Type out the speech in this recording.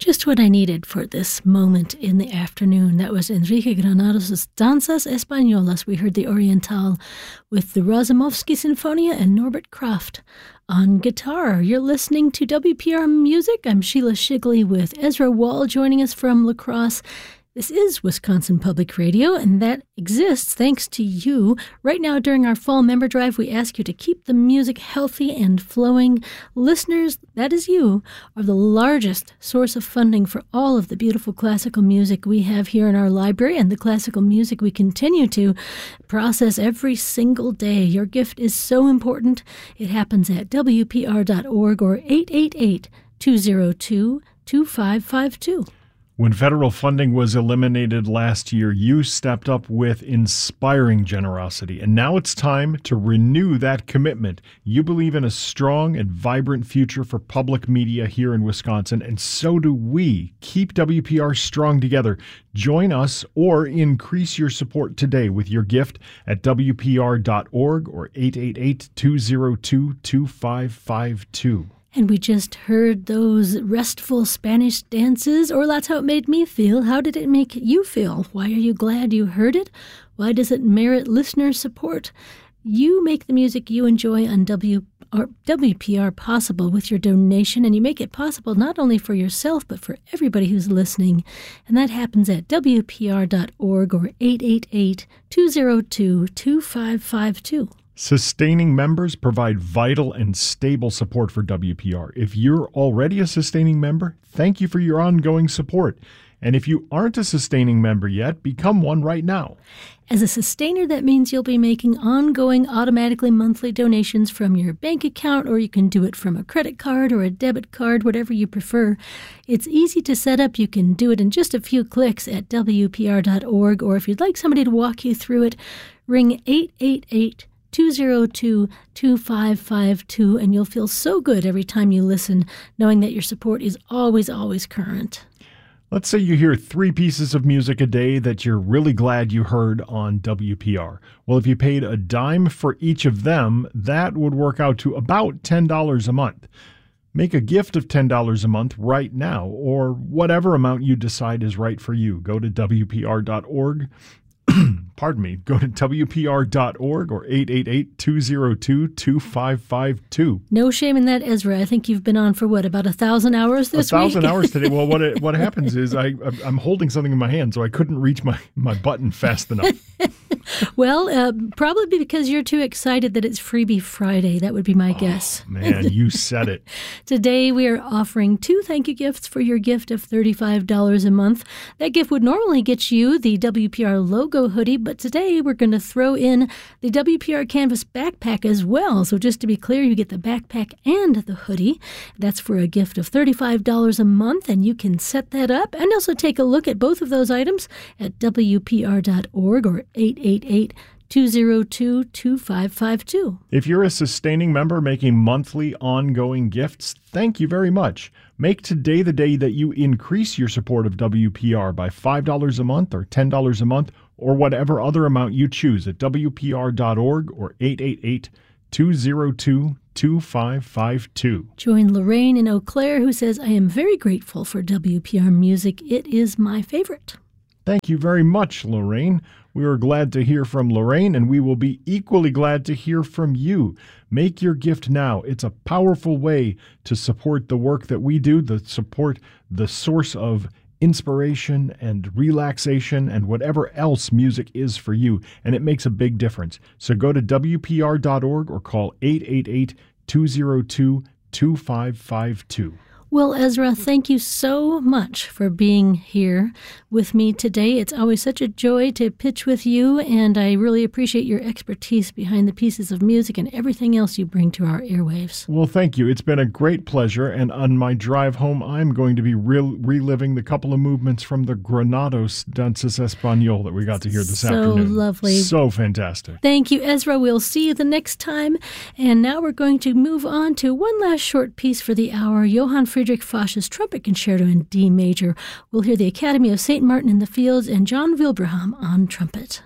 Just what I needed for this moment in the afternoon. That was Enrique Granados' Danzas Españolas. We heard the Oriental with the Razumovsky Sinfonia and Norbert Kraft on guitar. You're listening to WPR Music. I'm Sheila Shigley with Ezra Wall joining us from La Crosse. This is Wisconsin Public Radio, and that exists thanks to you. Right now, during our fall member drive, we ask you to keep the music healthy and flowing. Listeners, that is you, are the largest source of funding for all of the beautiful classical music we have here in our library and the classical music we continue to process every single day. Your gift is so important. It happens at WPR.org or 888-202-2552. When federal funding was eliminated last year, you stepped up with inspiring generosity, and now it's time to renew that commitment. You believe in a strong and vibrant future for public media here in Wisconsin, and so do we. Keep WPR strong together. Join us or increase your support today with your gift at WPR.org or 888-202-2552. And we just heard those restful Spanish dances, or that's how it made me feel. How did it make you feel? Why are you glad you heard it? Why does it merit listener support? You make the music you enjoy on WPR possible with your donation, and you make it possible not only for yourself, but for everybody who's listening. And that happens at WPR.org or 888-202-2552. Sustaining members provide vital and stable support for WPR. If you're already a sustaining member, thank you for your ongoing support. And if you aren't a sustaining member yet, become one right now. As a sustainer, that means you'll be making ongoing, automatically monthly donations from your bank account, or you can do it from a credit card or a debit card, whatever you prefer. It's easy to set up. You can do it in just a few clicks at WPR.org, or if you'd like somebody to walk you through it, ring 888-202-2552, and you'll feel so good every time you listen, knowing that your support is always, always current. Let's say you hear 3 pieces of music a day that you're really glad you heard on WPR. Well, if you paid a dime for each of them, that would work out to about $10 a month. Make a gift of $10 a month right now, or whatever amount you decide is right for you. Go to WPR.org. Go to WPR.org or 888-202-2552. No shame in that, Ezra. I think you've been on for, about 1,000 hours this week? 1,000 hours today. Well, what happens is I'm holding something in my hand, so I couldn't reach my button fast enough. Well, probably because you're too excited that it's Freebie Friday. That would be my guess. Man, you said it. Today, we are offering 2 thank you gifts for your gift of $35 a month. That gift would normally get you the WPR logo hoodie, but today we're going to throw in the WPR Canvas backpack as well. So just to be clear, you get the backpack and the hoodie. That's for a gift of $35 a month, and you can set that up and also take a look at both of those items at WPR.org or 888-202-2552. If you're a sustaining member making monthly ongoing gifts, thank you very much. Make today the day that you increase your support of WPR by $5 a month or $10 a month or whatever other amount you choose at WPR.org or 888-202-2552. Join Lorraine in Eau Claire, who says, I am very grateful for WPR music. It is my favorite. Thank you very much, Lorraine. We are glad to hear from Lorraine, and we will be equally glad to hear from you. Make your gift now. It's a powerful way to support the work that we do, to support the source of inspiration and relaxation and whatever else music is for you, and it makes a big difference. So go to WPR.org or call 888-202-2552. Well, Ezra, thank you so much for being here with me today. It's always such a joy to pitch with you, and I really appreciate your expertise behind the pieces of music and everything else you bring to our airwaves. Well, thank you. It's been a great pleasure, and on my drive home, I'm going to be reliving the couple of movements from the Granados Danzas Español that we got to hear this afternoon. So lovely. So fantastic. Thank you, Ezra. We'll see you the next time. And now we're going to move on to one last short piece for the hour, Johann Friedrich Foch's Trumpet Concerto in D major. We'll hear the Academy of St. Martin in the Fields and John Wilbraham on trumpet.